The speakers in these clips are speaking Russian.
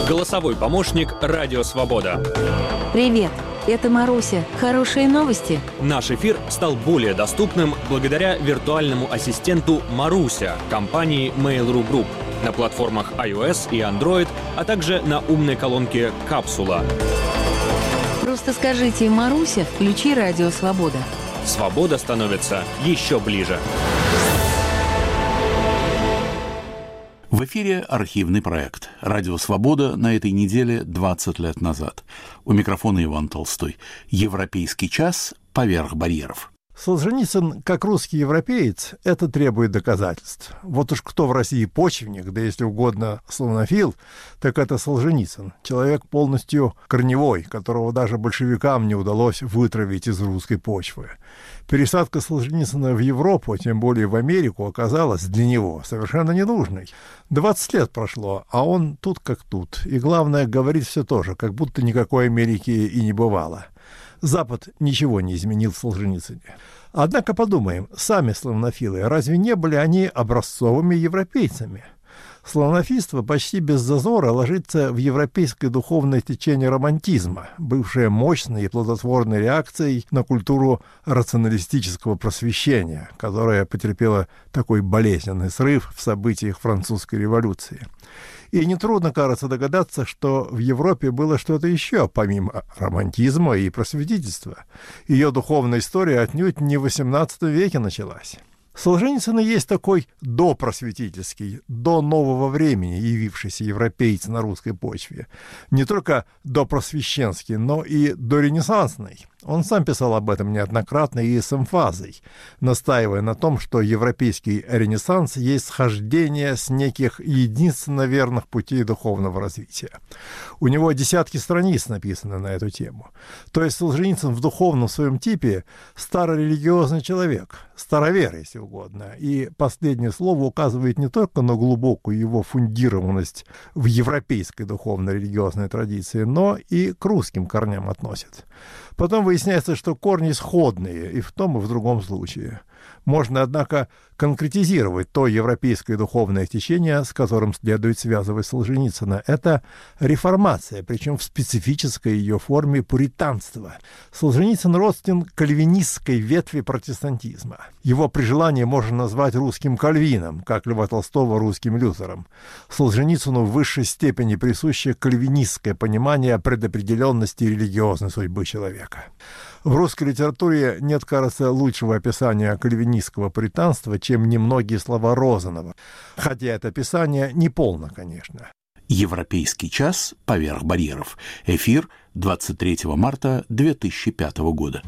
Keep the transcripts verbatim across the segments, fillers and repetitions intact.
Голосовой помощник «Радио Свобода». Привет, это Маруся. Хорошие новости? Наш эфир стал более доступным благодаря виртуальному ассистенту «Маруся» компании Mail.ru Group на платформах iOS и Android, а также на умной колонке «Капсула». Просто скажите «Маруся, включи «Радио Свобода». Свобода становится еще ближе. В эфире архивный проект «Радио Свобода» на этой неделе двадцать лет назад. У микрофона Иван Толстой. Европейский час поверх барьеров. Солженицын, как русский европеец, это требует доказательств. Вот уж кто в России почвенник, да если угодно славянофил, так это Солженицын. Человек полностью корневой, которого даже большевикам не удалось вытравить из русской почвы. Пересадка Солженицына в Европу, тем более в Америку, оказалась для него совершенно ненужной. двадцать лет прошло, а он тут как тут. И главное, говорит все то же, как будто никакой Америки и не бывало. Запад ничего не изменил в Солженицыне. Однако подумаем, сами славянофилы, разве не были они образцовыми европейцами? Славянофильство почти без зазора ложится в европейское духовное течение романтизма, бывшее мощной и плодотворной реакцией на культуру рационалистического просвещения, которая потерпела такой болезненный срыв в событиях французской революции. И нетрудно, кажется, догадаться, что в Европе было что-то еще, помимо романтизма и просветительства. Ее духовная история отнюдь не в восемнадцатом веке началась. Солженицын и есть такой допросветительский, до нового времени явившийся европеец на русской почве. Не только допросвященский, но и доренессансный. Он сам писал об этом неоднократно и с эмфазой, настаивая на том, что европейский ренессанс есть схождение с неких единственно верных путей духовного развития. У него десятки страниц написаны на эту тему. То есть Солженицын в духовном своем типе старорелигиозный человек, старовер, если угодно. И последнее слово указывает не только на глубокую его фундированность в европейской духовно-религиозной традиции, но и к русским корням относит. Потом выясняется, что корни сходные и в том, и в другом случае. Можно, однако, конкретизировать то европейское духовное течение, с которым следует связывать Солженицына. Это реформация, причем в специфической ее форме пуританства. Солженицын родствен кальвинистской ветви протестантизма. Его при желании можно назвать русским Кальвином, как Льва Толстого русским Лютером. Солженицыну в высшей степени присуще кальвинистское понимание предопределенности религиозной судьбы человека. В русской литературе нет, кажется, лучшего описания кальвинистского пуританства, чем немногие слова Розанова. Хотя это описание не полно, конечно. Европейский час поверх барьеров. Эфир двадцать третьего марта две тысячи пятого года.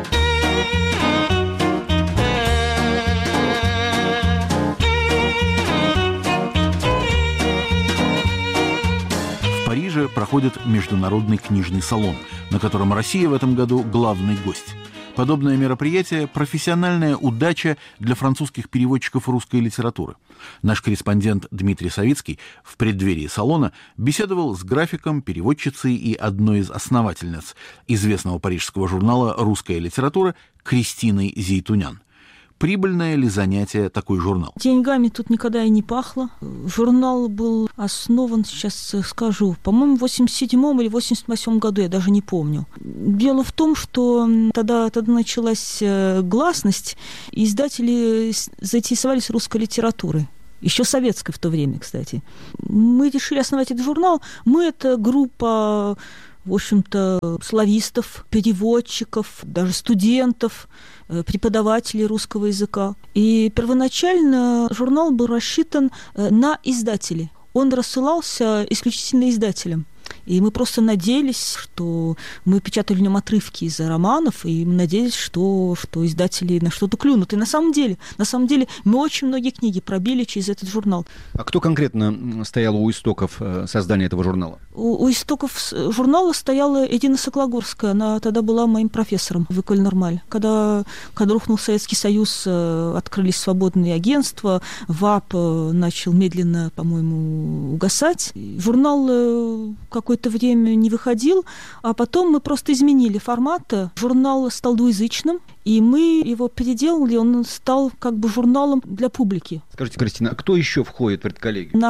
В Париже проходит международный книжный салон, на котором Россия в этом году главный гость. Подобное мероприятие – профессиональная удача для французских переводчиков русской литературы. Наш корреспондент Дмитрий Савицкий в преддверии салона беседовал с графиком, переводчицей и одной из основательниц известного парижского журнала «Русская литература» Кристиной Зейтунян. Прибыльное ли занятие такой журнал? Деньгами тут никогда и не пахло. Журнал был основан, сейчас скажу, по-моему, в восемьдесят седьмом или восемьдесят восьмом году, я даже не помню. Дело в том, что тогда, тогда началась гласность, и издатели заинтересовались русской литературой. Еще советской в то время, кстати. Мы решили основать этот журнал. Мы — это группа, в общем-то, славистов, переводчиков, даже студентов, преподавателей русского языка. И первоначально журнал был рассчитан на издателей. Он рассылался исключительно издателям. И мы просто надеялись, что мы печатали в нем отрывки из романов, и мы надеялись, что, что издатели на что-то клюнут. И на самом деле, на самом деле мы очень многие книги пробили через этот журнал. А кто конкретно стоял у истоков создания этого журнала? У, у истоков журнала стояла Эдина Сокологорская. Она тогда была моим профессором в Эколь Нормаль. Когда, когда рухнул Советский Союз, открылись свободные агентства, ВАП начал медленно, по-моему, угасать. Журнал какое-то время не выходил, а потом мы просто изменили формат. Журнал стал двуязычным, и мы его переделали, он стал как бы журналом для публики. Скажите, Кристина, а кто еще входит в редколлегию? Наш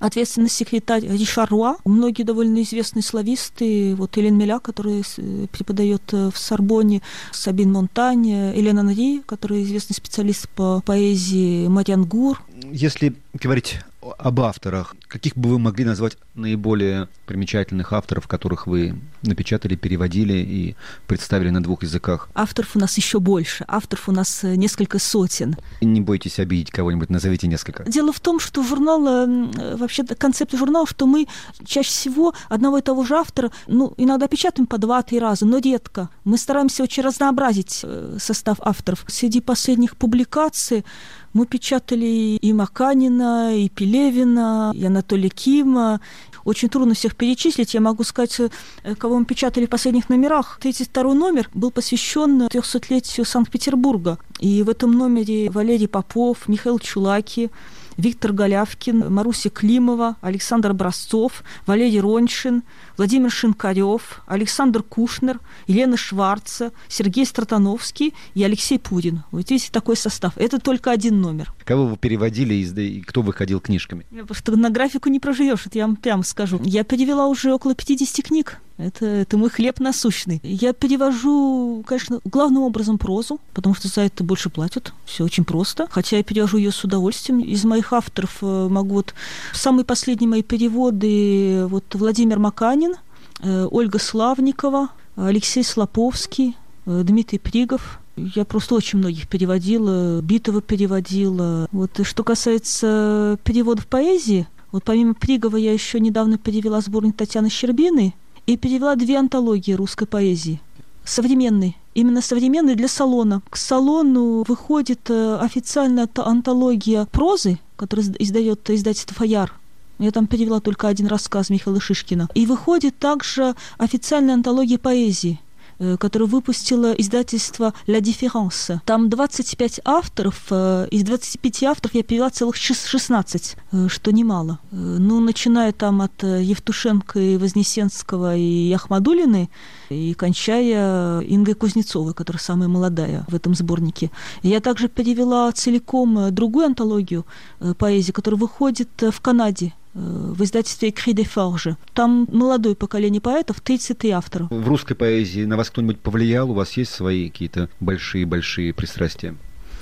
ответственный секретарь Ришар Руа, многие довольно известные слависты, вот Элен Меля, который преподает в Сорбонне, Сабин Монтань, Элен Анри, который известный специалист по поэзии, Мариан Гур. Если говорить об авторах, каких бы вы могли назвать наиболее примечательных авторов, которых вы напечатали, переводили и представили на двух языках? Авторов у нас еще больше. Авторов у нас несколько сотен. Не бойтесь обидеть кого-нибудь, назовите несколько. Дело в том, что журнал, вообще концепт журнала, что мы чаще всего одного и того же автора, ну, иногда печатаем по два-три раза, но редко. Мы стараемся очень разнообразить состав авторов. Среди последних публикаций мы печатали и Маканина, и Пелевина, и Анатолия Кима. Очень трудно всех перечислить. Я могу сказать, кого мы печатали в последних номерах. тридцать второй номер был посвящен трехсотлетию Санкт-Петербурга. И в этом номере Валерий Попов, Михаил Чулаки, Виктор Голявкин, Маруся Климова, Александр Образцов, Валерий Роньшин, Владимир Шинкарев, Александр Кушнер, Елена Шварца, Сергей Стратановский и Алексей Пурин. Вот видите, такой состав. Это только один номер. Кого вы переводили и кто выходил книжками? Потому что на графику не проживешь, это я вам прямо скажу. Я перевела уже около пятидесяти книг. Это, это мой хлеб насущный. Я перевожу, конечно, главным образом прозу, потому что за это больше платят. Все очень просто. Хотя я перевожу ее с удовольствием. Из моих авторов могу вот... Самые последние мои переводы вот Владимир Маканин, Ольга Славникова, Алексей Слоповский, Дмитрий Пригов. Я просто очень многих переводила, Битова переводила. Вот, и что касается переводов поэзии, вот помимо Пригова я еще недавно перевела сборник Татьяны Щербиной и перевела две антологии русской поэзии. Современной. Именно современной для салона. К салону выходит официальная антология прозы, которую издает издательство «Фаяр». Я там перевела только один рассказ Михаила Шишкина. И выходит также официальная антология поэзии, которую выпустило издательство «La Différence». Там двадцать пять авторов, из двадцати пяти авторов я перевела целых шестнадцать, что немало. Ну, начиная там от Евтушенко и Вознесенского и Ахмадуллины, и кончая Ингой Кузнецовой, которая самая молодая в этом сборнике. Я также перевела целиком другую антологию поэзии, которая выходит в Канаде, в издательстве «Cri des Forges». Там молодое поколение поэтов, тридцать три автора. В русской поэзии на вас кто-нибудь повлиял? У вас есть свои какие-то большие-большие пристрастия?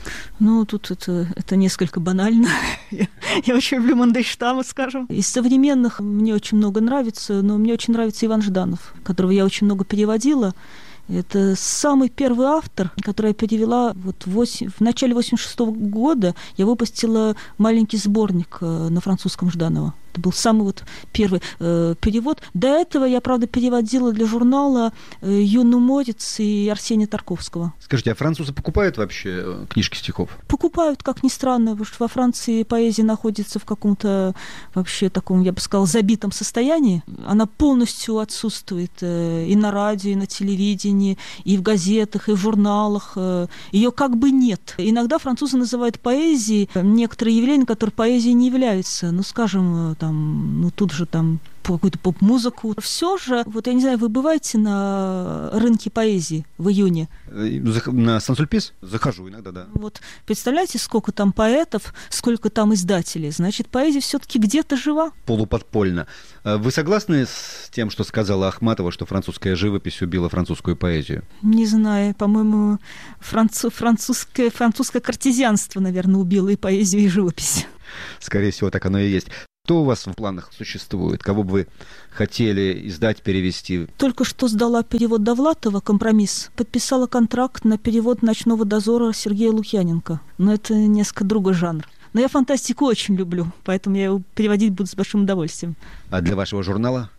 Ну, тут это, это несколько банально. я, я очень люблю Мандельштама, скажем. Из современных мне очень много нравится, но мне очень нравится Иван Жданов, которого я очень много переводила. Это самый первый автор, который я перевела вот в, восемь, в начале восемьдесят шестого года. Я выпустила маленький сборник на французском Жданова. Это был самый вот первый э, перевод. До этого я, правда, переводила для журнала э, «Юный Морец» и Арсения Тарковского. Скажите, а французы покупают вообще книжки стихов? Покупают, как ни странно, потому что во Франции поэзия находится в каком-то вообще таком, я бы сказала, забитом состоянии. Она полностью отсутствует э, и на радио, и на телевидении, и в газетах, и в журналах. Э, ее как бы нет. Иногда французы называют поэзией некоторые явления, которые поэзией не являются. Ну, скажем, там, ну, тут же там какую-то поп-музыку. Все же, вот я не знаю, вы бываете на рынке поэзии в июне? На Сан-Сульпис захожу иногда, да. Вот представляете, сколько там поэтов, сколько там издателей. Значит, поэзия все-таки где-то жива. Полуподпольно. Вы согласны с тем, что сказала Ахматова, что французская живопись убила французскую поэзию? Не знаю. По-моему, францу- французское, французское картезианство, наверное, убило и поэзию, и живопись. Скорее всего, так оно и есть. Что у вас в планах существует? Кого бы вы хотели издать, перевести? Только что сдала перевод Довлатова «Компромисс». Подписала контракт на перевод «Ночного дозора» Сергея Лукьяненко. Но это несколько другой жанр. Но я фантастику очень люблю, поэтому я его переводить буду с большим удовольствием. А для вашего журнала?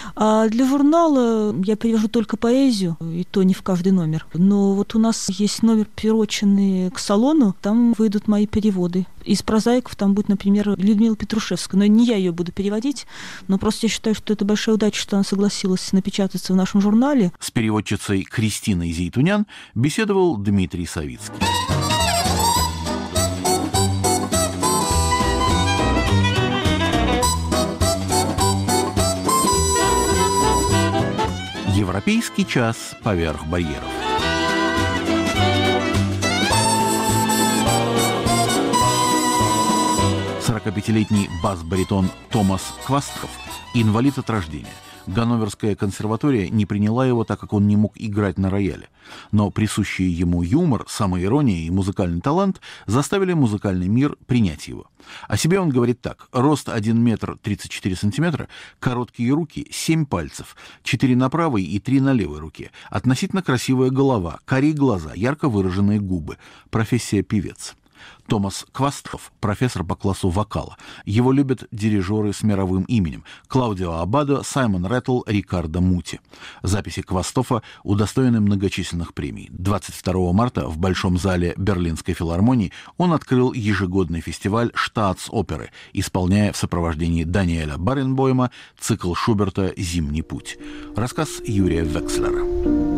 А для журнала я перевожу только поэзию, и то не в каждый номер. Но вот у нас есть номер, приуроченный к салону, там выйдут мои переводы. Из прозаиков там будет, например, Людмила Петрушевская. Но не я ее буду переводить, но просто я считаю, что это большая удача, что она согласилась напечататься в нашем журнале. С переводчицей Кристиной Зейтунян беседовал Дмитрий Савицкий. Европейский час поверх барьеров. сорокапятилетний бас-баритон Томас Квастхоф – инвалид от рождения. Ганноверская консерватория не приняла его, так как он не мог играть на рояле. Но присущие ему юмор, самоирония и музыкальный талант заставили музыкальный мир принять его. О себе он говорит так: рост один метр тридцать четыре сантиметра, короткие руки, семь пальцев, четыре на правой и три на левой руке, относительно красивая голова, карие глаза, ярко выраженные губы, профессия певец. Томас Квастхоф – профессор по классу вокала. Его любят дирижеры с мировым именем – Клаудио Аббадо, Саймон Рэттл, Рикардо Мути. Записи Квастхофа удостоены многочисленных премий. двадцать второго марта в Большом зале Берлинской филармонии он открыл ежегодный фестиваль Штаатс-оперы, исполняя в сопровождении Даниэля Баренбойма цикл Шуберта «Зимний путь». Рассказ Юрия Векслера.